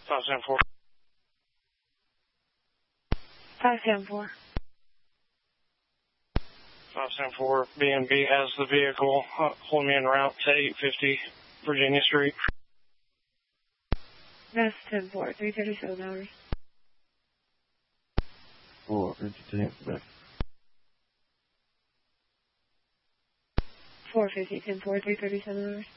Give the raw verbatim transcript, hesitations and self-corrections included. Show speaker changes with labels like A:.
A: five seven four.
B: five seven four.
A: five seven four, B and B has the vehicle. Uh, pulling me en route to eight fifty Virginia Street.
B: That's ten four, three thirty-seven hours.
C: four fifty-two, back.
B: four fifty, ten four, three thirty-seven hours.